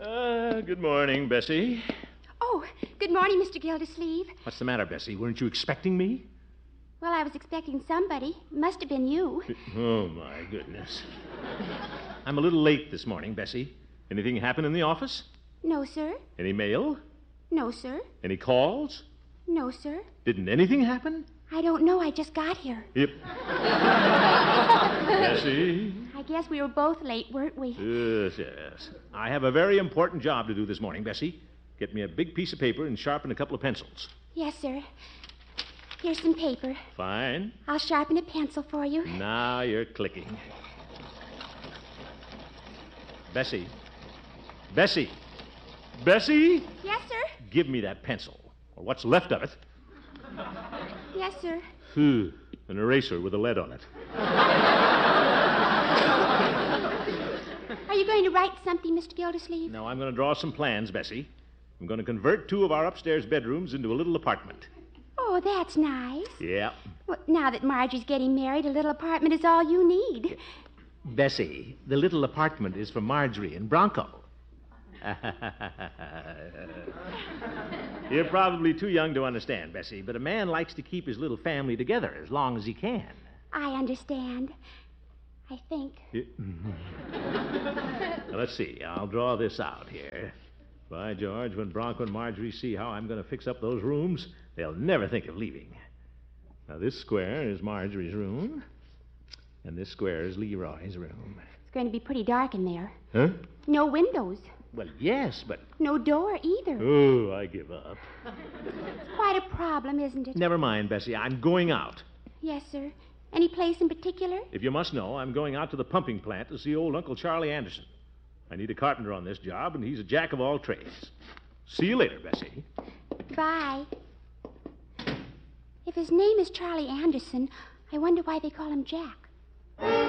Good morning, Bessie. Oh, good morning, Mr. Gildersleeve. What's the matter, Bessie? Weren't you expecting me? Well, I was expecting somebody. Must have been you. Oh, my goodness. I'm a little late this morning, Bessie. Anything happen in the office? No, sir. Any mail? No, sir. Any calls? No, sir. Didn't anything happen? I don't know. I just got here. Yep. Bessie? I guess we were both late, weren't we? Yes. I have a very important job to do this morning, Bessie. Get me a big piece of paper and sharpen a couple of pencils. Yes, sir. Here's some paper. Fine. I'll sharpen a pencil for you. Now you're clicking. Bessie. Bessie. Bessie? Yes, sir. Give me that pencil, or what's left of it. Yes, sir. An eraser with a lead on it. Are you going to write something, Mr. Gildersleeve? No, I'm going to draw some plans, Bessie. I'm going to convert 2 of our upstairs bedrooms into a little apartment. Oh, that's nice. Yeah. Well, now that Marjorie's getting married, a little apartment is all you need. Bessie, the little apartment is for Marjorie and Bronco. You're probably too young to understand, Bessie, but a man likes to keep his little family together as long as he can. I understand. I think. Now, let's see. I'll draw this out here. By George, when Bronco and Marjorie see how I'm going to fix up those rooms, they'll never think of leaving. Now, this square is Marjorie's room, and this square is Leroy's room. It's going to be pretty dark in there. Huh? No windows. Well, yes, but... No door either. Oh, I give up. It's quite a problem, isn't it? Never mind, Bessie. I'm going out. Yes, sir. Any place in particular? If you must know, I'm going out to the pumping plant to see old Uncle Charlie Anderson. I need a carpenter on this job, and he's a jack of all trades. See you later, Bessie. Bye. If his name is Charlie Anderson, I wonder why they call him Jack.